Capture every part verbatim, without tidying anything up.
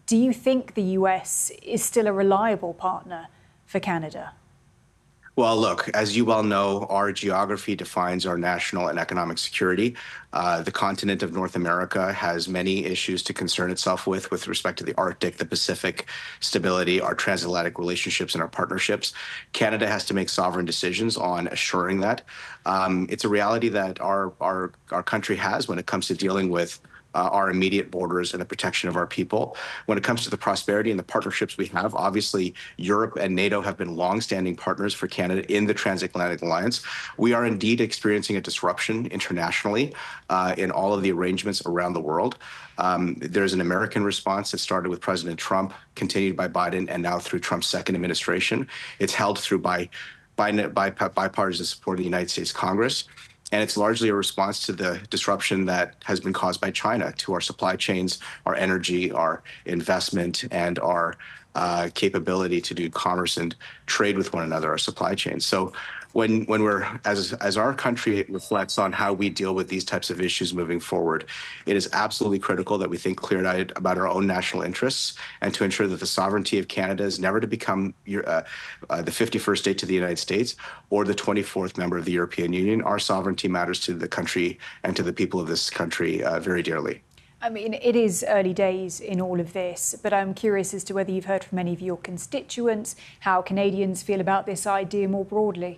Do you think the U S is still a reliable partner for Canada? Well, look, as you well know, our geography defines our national and economic security. Uh, the continent of North America has many issues to concern itself with, with respect to the Arctic, the Pacific stability, our transatlantic relationships, and our partnerships. Canada has to make sovereign decisions on assuring that. Um, it's a reality that our, our, our country has when it comes to dealing with Uh, our immediate borders and the protection of our people. When it comes to the prosperity and the partnerships we have, obviously Europe and NATO have been long-standing partners for Canada in the Transatlantic Alliance. We are indeed experiencing a disruption internationally uh, in all of the arrangements around the world. Um, there's an American response that started with President Trump, continued by Biden, and now through Trump's second administration. It's held through by, by, by bipartisan support of the United States Congress. And it's largely a response to the disruption that has been caused by China to our supply chains, our energy, our investment, and our uh, capability to do commerce and trade with one another, our supply chains. So when when we're, as, as our country reflects on how we deal with these types of issues moving forward, it is absolutely critical that we think clear-eyed about our own national interests and to ensure that the sovereignty of Canada is never to become uh, uh, the fifty-first state to the United States or the twenty-fourth member of the European Union. Our sovereignty matters to the country and to the people of this country uh, very dearly. I mean, it is early days in all of this, but I'm curious as to whether you've heard from any of your constituents, how Canadians feel about this idea more broadly.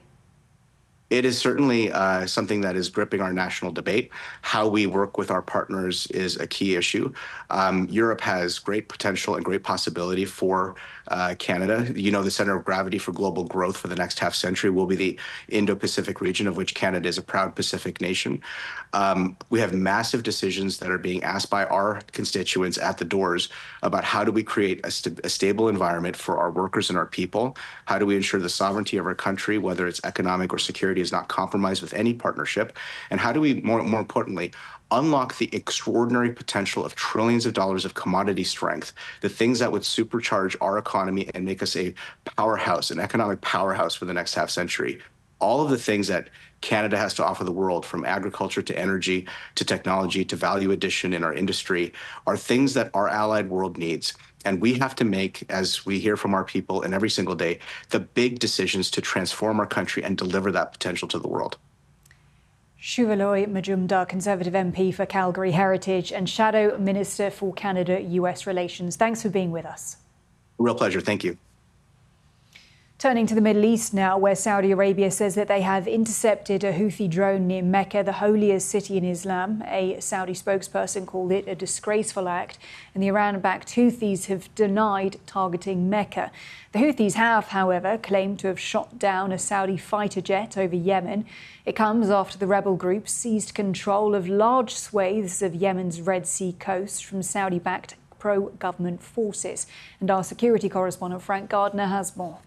It is certainly uh, something that is gripping our national debate. How we work with our partners is a key issue. Um, Europe has great potential and great possibility for uh, Canada. You know, the center of gravity for global growth for the next half century will be the Indo-Pacific region, of which Canada is a proud Pacific nation. Um, we have massive decisions that are being asked by our constituents at the doors about how do we create a, st a stable environment for our workers and our people? How do we ensure the sovereignty of our country, whether it's economic or security, is not compromised with any partnership? And how do we, more, more importantly, unlock the extraordinary potential of trillions of dollars of commodity strength, the things that would supercharge our economy and make us a powerhouse, an economic powerhouse for the next half century? All of the things that Canada has to offer the world, from agriculture to energy to technology to value addition in our industry, are things that our allied world needs. And we have to make, as we hear from our people in every single day, the big decisions to transform our country and deliver that potential to the world. Shuvaloy Majumdar, Conservative M P for Calgary Heritage and Shadow Minister for Canada-U S Relations. Thanks for being with us. Real pleasure. Thank you. Turning to the Middle East now, where Saudi Arabia says that they have intercepted a Houthi drone near Mecca, the holiest city in Islam. A Saudi spokesperson called it a disgraceful act, and the Iran-backed Houthis have denied targeting Mecca. The Houthis have, however, claimed to have shot down a Saudi fighter jet over Yemen. It comes after the rebel group seized control of large swathes of Yemen's Red Sea coast from Saudi-backed pro-government forces. And our security correspondent Frank Gardner has more.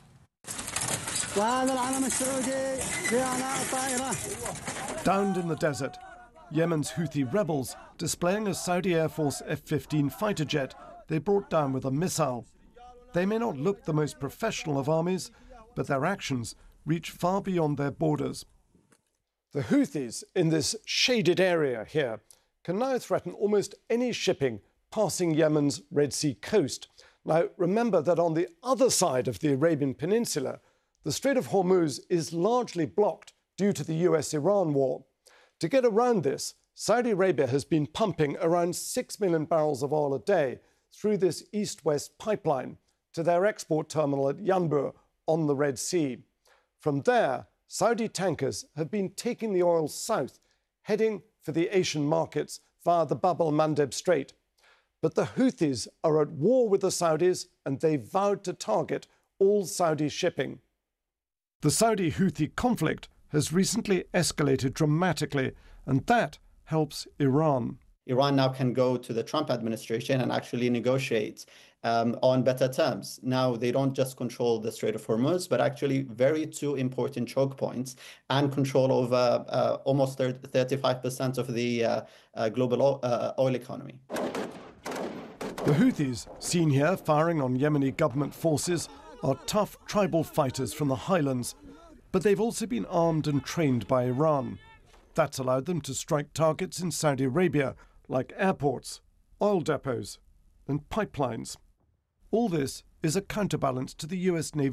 Downed in the desert, Yemen's Houthi rebels displaying a Saudi Air Force F fifteen fighter jet they brought down with a missile. They may not look the most professional of armies, but their actions reach far beyond their borders. The Houthis in this shaded area here can now threaten almost any shipping passing Yemen's Red Sea coast. Now, remember that on the other side of the Arabian Peninsula, the Strait of Hormuz is largely blocked due to the U S Iran war. To get around this, Saudi Arabia has been pumping around six million barrels of oil a day through this east-west pipeline to their export terminal at Yanbu on the Red Sea. From there, Saudi tankers have been taking the oil south, heading for the Asian markets via the Bab el-Mandeb Strait. But the Houthis are at war with the Saudis, and they vowed to target all Saudi shipping. The Saudi-Houthi conflict has recently escalated dramatically, and that helps Iran. Iran now can go to the Trump administration and actually negotiate um, on better terms. Now, they don't just control the Strait of Hormuz, but actually very two important choke points and control over uh, almost thirty-five percent of the uh, uh, global oil, uh, oil economy. The Houthis, seen here firing on Yemeni government forces, are tough tribal fighters from the highlands, but they've also been armed and trained by Iran. That's allowed them to strike targets in Saudi Arabia, like airports, oil depots, and pipelines. All this is a counterbalance to the U S Navy